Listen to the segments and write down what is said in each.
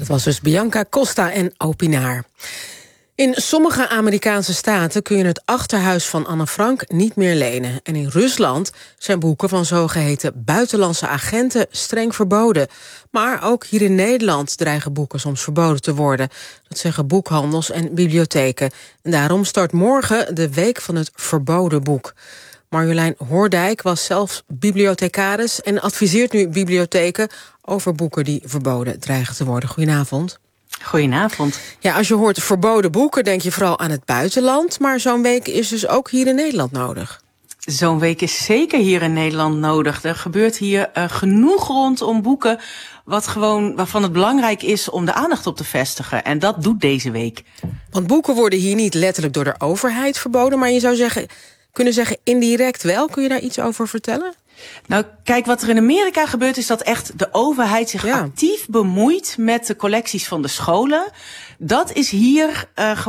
Dat was dus Bianca Costa en Opinaar. In sommige Amerikaanse staten kun je het achterhuis van Anne Frank niet meer lenen. En in Rusland zijn boeken van zogeheten buitenlandse agenten streng verboden. Maar ook hier in Nederland dreigen boeken soms verboden te worden. Dat zeggen boekhandels en bibliotheken. En daarom start morgen de Week van het Verboden Boek. Marjolein Hoordijk was zelf bibliothecaris en adviseert nu bibliotheken over boeken die verboden dreigen te worden. Goedenavond. Goedenavond. Ja, als je hoort verboden boeken, denk je vooral aan het buitenland. Maar zo'n week is dus ook hier in Nederland nodig. Zo'n week is zeker hier in Nederland nodig. Er gebeurt hier genoeg rondom boeken waarvan het belangrijk is om de aandacht op te vestigen. En dat doet deze week. Want boeken worden hier niet letterlijk door de overheid verboden, maar je zou kunnen zeggen indirect wel. Kun je daar iets over vertellen? Nou, kijk, wat er in Amerika gebeurt is dat echt de overheid zich actief bemoeit met de collecties van de scholen. Dat is hier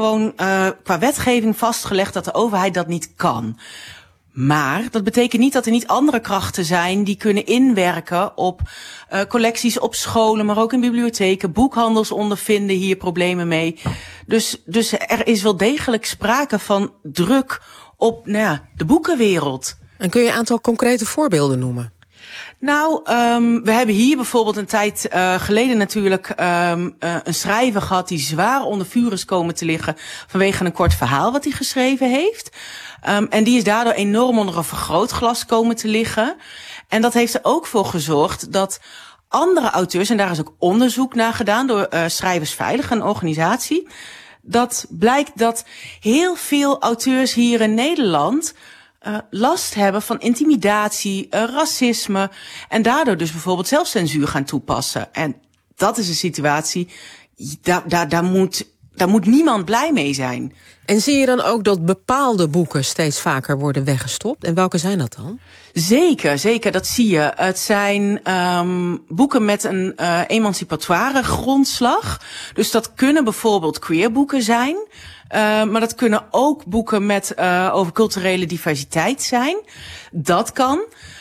qua wetgeving vastgelegd dat de overheid dat niet kan. Maar dat betekent niet dat er niet andere krachten zijn die kunnen inwerken op collecties op scholen, maar ook in bibliotheken. Boekhandels ondervinden hier problemen mee. Dus er is wel degelijk sprake van druk op de boekenwereld. En kun je een aantal concrete voorbeelden noemen? Nou, we hebben hier bijvoorbeeld een tijd geleden natuurlijk een schrijver gehad die zwaar onder vuur is komen te liggen vanwege een kort verhaal wat hij geschreven heeft. En die is daardoor enorm onder een vergrootglas komen te liggen. En dat heeft er ook voor gezorgd dat andere auteurs, en daar is ook onderzoek naar gedaan door Schrijversveilig, een organisatie, dat blijkt dat heel veel auteurs hier in Nederland last hebben van intimidatie, racisme en daardoor dus bijvoorbeeld zelfcensuur gaan toepassen. En dat is een situatie, daar moet niemand blij mee zijn. En zie je dan ook dat bepaalde boeken steeds vaker worden weggestopt? En welke zijn dat dan? Zeker, dat zie je. Het zijn boeken met een emancipatoire grondslag. Dus dat kunnen bijvoorbeeld queerboeken zijn. Maar dat kunnen ook boeken met over culturele diversiteit zijn. Dat kan.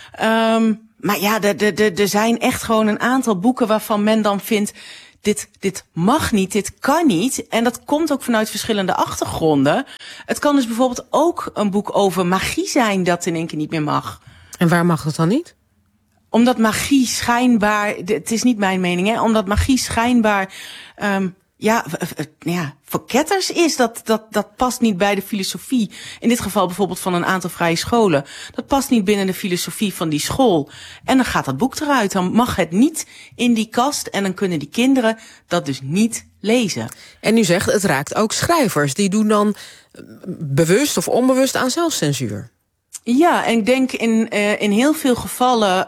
Maar ja, er zijn echt gewoon een aantal boeken waarvan men dan vindt, dit mag niet, dit kan niet. En dat komt ook vanuit verschillende achtergronden. Het kan dus bijvoorbeeld ook een boek over magie zijn dat in één keer niet meer mag. En waar mag dat dan niet? Omdat magie schijnbaar, het is niet mijn mening, hè, omdat magie schijnbaar voor ketters is, dat past niet bij de filosofie. In dit geval bijvoorbeeld van een aantal vrije scholen. Dat past niet binnen de filosofie van die school. En dan gaat dat boek eruit. Dan mag het niet in die kast en dan kunnen die kinderen dat dus niet lezen. En u zegt, het raakt ook schrijvers. Die doen dan bewust of onbewust aan zelfcensuur. Ja, en ik denk in heel veel gevallen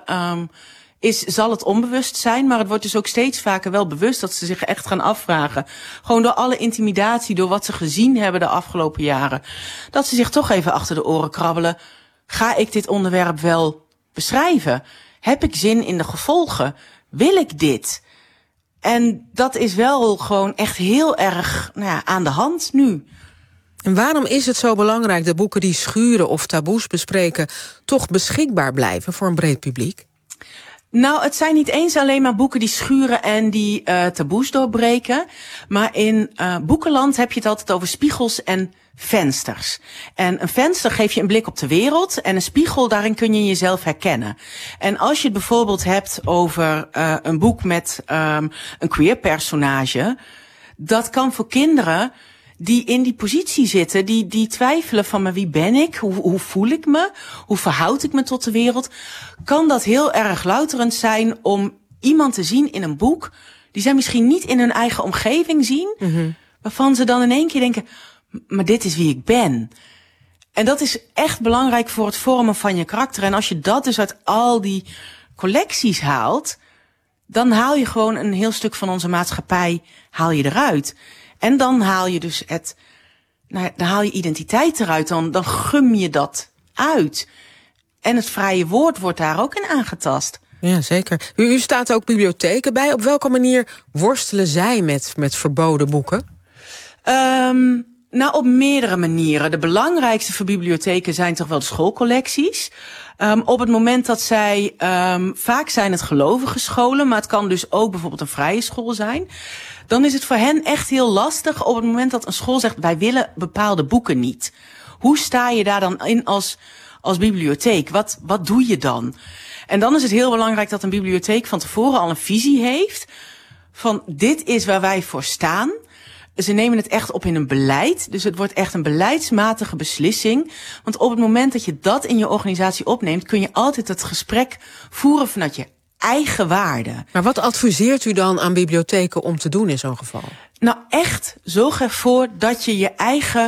zal het onbewust zijn, maar het wordt dus ook steeds vaker wel bewust dat ze zich echt gaan afvragen. Gewoon door alle intimidatie, door wat ze gezien hebben de afgelopen jaren. Dat ze zich toch even achter de oren krabbelen. Ga ik dit onderwerp wel beschrijven? Heb ik zin in de gevolgen? Wil ik dit? En dat is wel gewoon echt heel erg aan de hand nu. En waarom is het zo belangrijk dat boeken die schuren of taboes bespreken toch beschikbaar blijven voor een breed publiek? Nou, het zijn niet eens alleen maar boeken die schuren en die taboes doorbreken. Maar in boekenland heb je het altijd over spiegels en vensters. En een venster geeft je een blik op de wereld en een spiegel, daarin kun je jezelf herkennen. En als je het bijvoorbeeld hebt over een boek met een queer personage, dat kan voor kinderen die in die positie zitten, die twijfelen van, maar wie ben ik? Hoe voel ik me? Hoe verhoud ik me tot de wereld? Kan dat heel erg louterend zijn om iemand te zien in een boek die zij misschien niet in hun eigen omgeving zien, waarvan ze dan in één keer denken, maar dit is wie ik ben. En dat is echt belangrijk voor het vormen van je karakter. En als je dat dus uit al die collecties haalt, dan haal je gewoon een heel stuk van onze maatschappij eruit. En dan haal je dus dan haal je identiteit eruit, dan gum je dat uit. En het vrije woord wordt daar ook in aangetast. Ja, zeker. U staat ook bibliotheken bij. Op welke manier worstelen zij met verboden boeken? Nou, op meerdere manieren. De belangrijkste voor bibliotheken zijn toch wel de schoolcollecties. Op het moment dat zij, vaak zijn het gelovige scholen, maar het kan dus ook bijvoorbeeld een vrije school zijn. Dan is het voor hen echt heel lastig op het moment dat een school zegt, wij willen bepaalde boeken niet. Hoe sta je daar dan in als bibliotheek? Wat doe je dan? En dan is het heel belangrijk dat een bibliotheek van tevoren al een visie heeft van dit is waar wij voor staan. Ze nemen het echt op in een beleid. Dus het wordt echt een beleidsmatige beslissing. Want op het moment dat je dat in je organisatie opneemt, kun je altijd het gesprek voeren vanuit je eigen waarden. Maar wat adviseert u dan aan bibliotheken om te doen in zo'n geval? Nou, echt zorg ervoor dat je je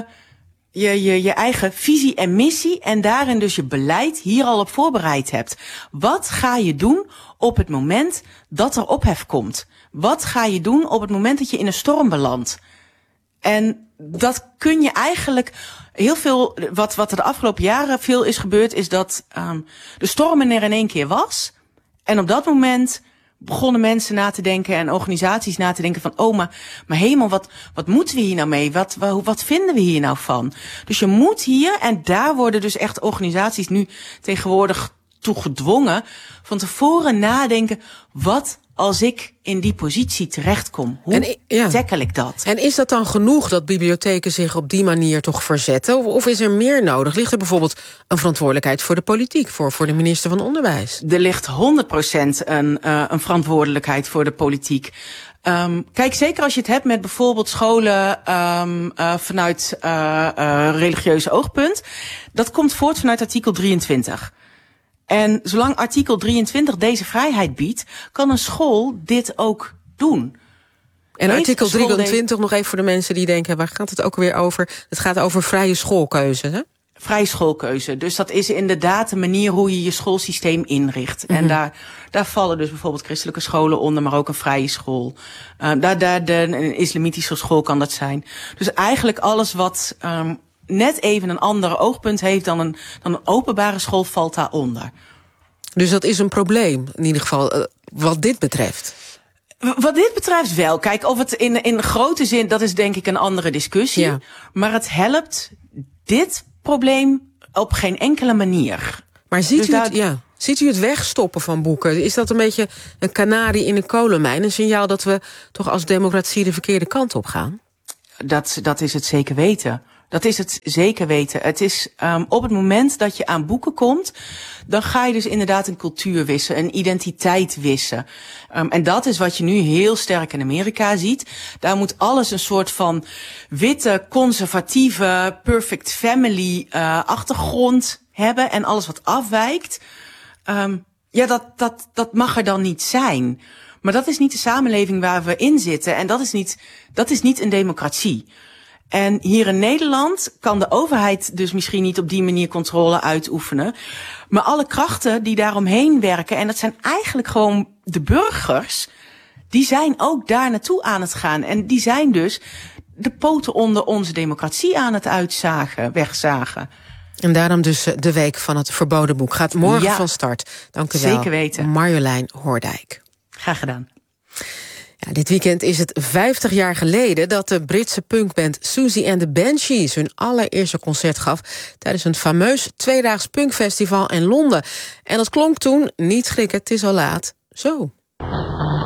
eigen visie en missie en daarin dus je beleid hier al op voorbereid hebt. Wat ga je doen op het moment dat er ophef komt? Wat ga je doen op het moment dat je in een storm belandt? En dat kun je eigenlijk heel veel, wat er de afgelopen jaren veel is gebeurd, is dat de storm er in één keer was. En op dat moment begonnen mensen na te denken en organisaties na te denken van, oh, maar hemel, wat moeten we hier nou mee? Wat vinden we hier nou van? Dus je moet hier, en daar worden dus echt organisaties nu tegenwoordig toe gedwongen, van tevoren nadenken, wat als ik in die positie terechtkom? Hoe tackle ik dat? En is dat dan genoeg dat bibliotheken zich op die manier toch verzetten? Of is er meer nodig? Ligt er bijvoorbeeld een verantwoordelijkheid voor de politiek, voor de minister van Onderwijs? Er ligt 100% een verantwoordelijkheid voor de politiek. Kijk, zeker als je het hebt met bijvoorbeeld scholen vanuit religieuze oogpunt. Dat komt voort vanuit artikel 23. En zolang artikel 23 deze vrijheid biedt, kan een school dit ook doen. En artikel 23, nog even voor de mensen die denken, waar gaat het ook weer over? Het gaat over vrije schoolkeuze, hè? Vrije schoolkeuze. Dus dat is inderdaad de manier hoe je je schoolsysteem inricht. Mm-hmm. En daar vallen dus bijvoorbeeld christelijke scholen onder, maar ook een vrije school. Een islamitische school kan dat zijn. Dus eigenlijk alles wat net even een ander oogpunt heeft dan een openbare school valt daaronder. Dus dat is een probleem, in ieder geval, wat dit betreft. Wat dit betreft wel. Kijk, of het in grote zin, dat is denk ik een andere discussie. Ja. Maar het helpt dit probleem op geen enkele manier. Maar ziet u het wegstoppen van boeken? Is dat een beetje een kanarie in een kolenmijn? Een signaal dat we toch als democratie de verkeerde kant op gaan? Dat is het zeker weten. Dat is het zeker weten. Het is op het moment dat je aan boeken komt, dan ga je dus inderdaad een cultuur wissen, een identiteit wissen. En dat is wat je nu heel sterk in Amerika ziet. Daar moet alles een soort van witte, conservatieve, perfect family achtergrond hebben. En alles wat afwijkt, dat mag er dan niet zijn. Maar dat is niet de samenleving waar we in zitten. En dat is niet een democratie. En hier in Nederland kan de overheid dus misschien niet op die manier controle uitoefenen. Maar alle krachten die daaromheen werken, en dat zijn eigenlijk gewoon de burgers, die zijn ook daar naartoe aan het gaan. En die zijn dus de poten onder onze democratie aan het wegzagen. En daarom dus de week van het verboden boek gaat morgen van start. Dank u wel. Zeker weten. Marjolein Hoordijk. Graag gedaan. Ja, dit weekend is het 50 jaar geleden dat de Britse punkband Siouxsie and the Banshees hun allereerste concert gaf tijdens een fameus tweedaags punkfestival in Londen. En dat klonk toen, niet schrikken, het is al laat, zo.